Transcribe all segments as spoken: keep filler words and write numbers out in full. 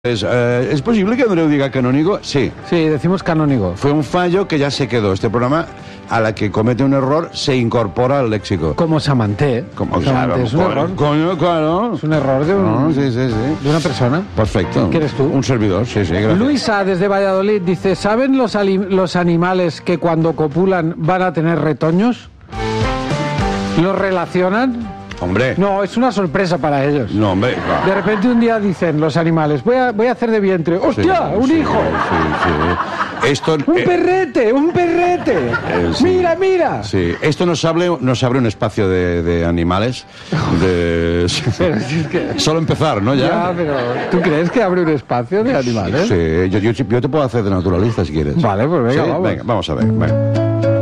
Es, eh, ¿Es posible que Andreu diga canónigo? Sí. Sí, decimos canónigo. Fue un fallo que ya se quedó. Este programa, a la que comete un error, se incorpora al léxico. Como Samanté. Como Samanté es un coño, error. Coño, claro. Es un error de, un, No, sí, sí, sí. de una persona. Perfecto. ¿Quién eres tú? Un servidor, sí, sí, gracias. Luisa, desde Valladolid, dice: ¿saben los, ali- los animales que cuando copulan van a tener retoños? ¿Los relacionan? Hombre. No, es una sorpresa para ellos. No, hombre. Claro. De repente un día dicen los animales: voy a, voy a hacer de vientre. ¡Hostia! Sí, ¡Un sí, hijo! Sí, sí. Esto, ¡Un eh, perrete! ¡Un perrete! eh, sí. ¡Mira, mira! Sí, esto nos abre, nos abre un espacio de, de animales. De... Pero si es que... Solo empezar, ¿no? Ya. Ya, pero ¿tú crees que abre un espacio de animales? Sí, yo, yo, yo te puedo hacer de naturalista si quieres. Vale, pues venga, ¿Sí? vamos. Venga, vamos a ver. Venga.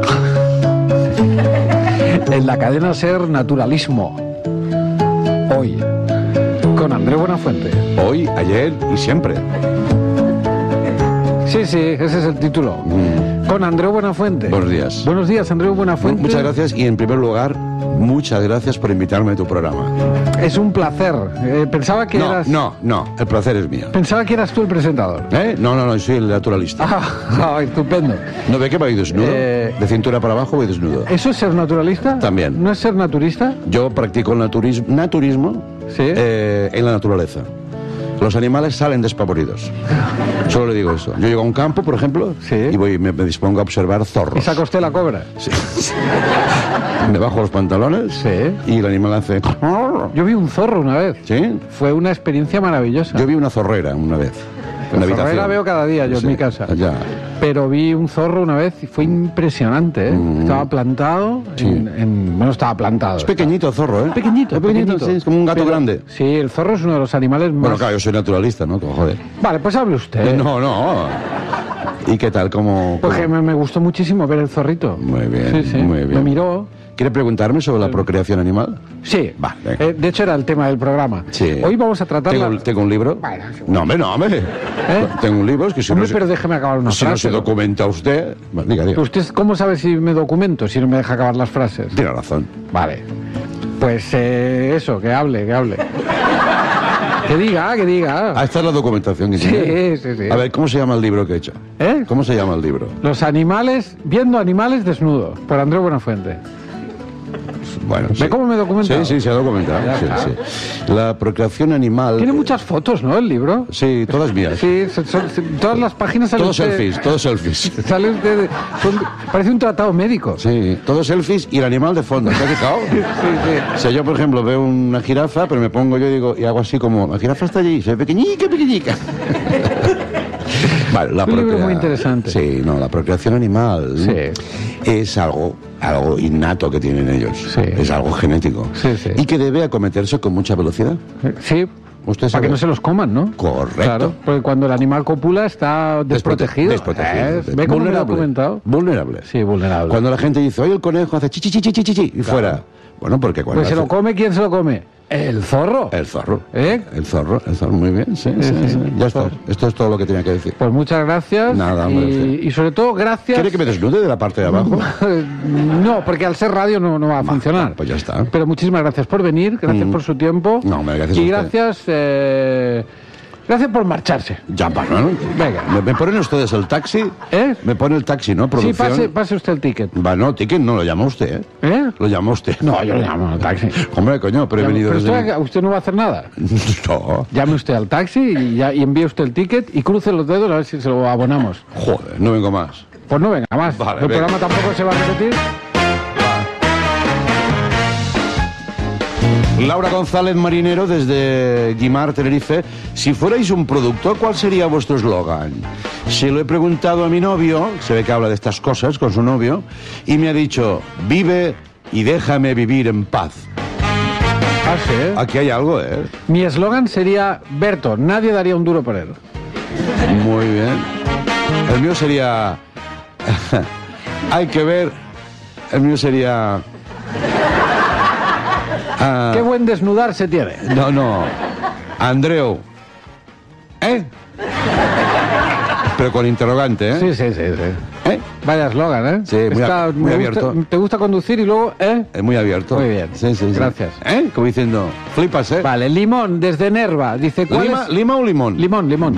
En la cadena SER, naturalismo. Hoy, con Andreu Buenafuente. Hoy, ayer y siempre. Sí, sí, ese es el título. Mm. Con Andreu Buenafuente. Buenos días. Buenos días, Andreu Buenafuente. Muchas gracias y en primer lugar, muchas gracias por invitarme a tu programa. Es un placer. Eh, pensaba que No, eras... no, no, el placer es mío. Pensaba que eras tú el presentador. ¿Eh? No, no, no, soy el naturalista. Ah, ah, estupendo. ¿No ve que voy desnudo? Eh, De cintura para abajo voy desnudo. ¿Eso es ser naturalista? También. ¿No es ser naturista? Yo practico el naturismo, naturismo Sí. eh, en la naturaleza. Los animales salen despavoridos. Solo le digo eso. Yo llego a un campo, por ejemplo, Sí. y voy, me, me dispongo a observar zorros. ¿Y saca usted la cobra? Sí. Me bajo los pantalones Sí. y el animal hace... Yo vi un zorro una vez. ¿Sí? Fue una experiencia maravillosa. Yo vi una zorrera una vez. En la La zorrera habitación. veo cada día yo Sí, en mi casa. Ya. Pero vi un zorro una vez y fue impresionante, ¿eh? Mm. Estaba plantado Sí. en, en- Bueno, estaba plantado. Es pequeñito el zorro, ¿eh? Pequeñito, Es pequeñito, pequeñito. sí, es como un gato Pero- grande. Sí, el zorro es uno de los animales más... Bueno, claro, yo soy naturalista, ¿no? Joder. Vale, pues hable usted. No, no. ¿Y qué tal? ¿Cómo...? Porque cómo? me, me gustó muchísimo ver el zorrito. Muy bien, Sí, sí. muy bien. Me miró. ¿Quiere preguntarme sobre la procreación animal? Sí. Va, venga. Eh, de hecho, era el tema del programa. Sí. Hoy vamos a tratar ¿Tengo, la... ¿Tengo un libro? Bueno, sí, No, hombre, no, hombre. Tengo un libro, es que si Hombre, no se, pero déjeme acabar una si no frase. se documenta usted... Bueno, diga, diga. ¿Usted cómo sabe si me documento, si no me deja acabar las frases? Tiene razón. Vale. Pues eh, eso, que hable, que hable. Que diga, que diga. Ah, esta es la documentación que Sí, tiene. sí, sí. A ver, ¿cómo se llama el libro que he hecho? ¿Eh? ¿Cómo se llama el libro? Los animales, viendo animales desnudos, por Andreu Buenafuente. Bueno, ¿Ve cómo me he documentado? Sí, sí, se ha documentado. Ya Sí, está. sí. La procreación animal... Tiene muchas fotos, ¿no, el libro? Sí, todas mías. Sí, son- son- todas las páginas salen Todos selfies, todos selfies. Sale usted de- son- parece un tratado médico. Sí, todos selfies y el animal de fondo. ¿Te has fijado? Sí, sí. O sea, yo, por ejemplo, veo una jirafa, pero me pongo yo y digo, y hago así como, la jirafa está allí, se ve pequeñica, pequeñica. Vale, la Un libro procrea- muy interesante. Sí, no, la procreación animal Sí. es algo, algo innato que tienen ellos. Sí. Es algo genético. Sí, sí. Y que debe acometerse con mucha velocidad. Sí, Usted para sabe. que no se los coman, ¿no? Correcto. Claro, porque cuando el animal copula está desprotegido. Desprotegido. ¿Eh? ¿Ve cómo me he documentado? Vulnerable. Sí, vulnerable. Cuando la gente dice, oye, el conejo hace chi, chi, chi, chi, chi, chi, y fuera. Bueno, porque cuando Pues se hace- lo come, ¿quién se lo come? El zorro. El zorro. ¿Eh? El zorro, el zorro, muy bien, sí, sí, sí. sí. Ya está. Zorro. Esto es todo lo que tenía que decir. Pues muchas gracias. Nada, hombre, y, usted. y sobre todo, gracias. ¿Quiere que me desnude de la parte de abajo? No, porque al ser radio no, no va a funcionar. pues ya está. Pero muchísimas gracias por venir, gracias Mm. por su tiempo. No, hombre, gracias a Y usted. gracias, eh, gracias por marcharse. Ya, pa, ¿no? Venga. ¿Me, me ponen ustedes el taxi? ¿Eh? Me pone el taxi, ¿no? Sí, Producción. pase, pase usted el ticket. Va, no, ticket no, lo llama usted, ¿eh? ¿Eh? Lo llama usted. No, yo le llamo al taxi. Hombre, coño, pero he venido Pero desde... usted, usted no va a hacer nada. No. Llame usted al taxi y, ya, y envíe usted el ticket y cruce los dedos a ver si se lo abonamos. Joder, no vengo más. Pues no venga más. Vale, el venga. programa tampoco se va a repetir. Laura González Marinero desde Guimar, Tenerife. Si fuerais un producto, ¿cuál sería vuestro eslogan? Se lo he preguntado a mi novio, se ve que habla de estas cosas con su novio, y me ha dicho, vive y déjame vivir en paz. Ah, sí, ¿eh? Aquí hay algo, ¿eh? Mi eslogan sería Berto, nadie daría un duro por él. Muy bien. El mío sería... hay que ver... El mío sería... ah, Qué buen desnudar se tiene. No, no. Andreu. ¿Eh? Pero con interrogante, ¿eh? Sí, sí, sí, sí. ¿Eh? Vaya eslogan, ¿eh? Sí, muy, Está, a, muy me abierto. Gusta, ¿te gusta conducir y luego, eh? Es muy abierto. Muy bien. Sí, sí, sí. Gracias. ¿Eh? Como diciendo, flipas, ¿eh? Vale, Limón, desde Nerva. Dice, ¿cuál ¿Lima, es? ¿Lima o limón? Limón, limón.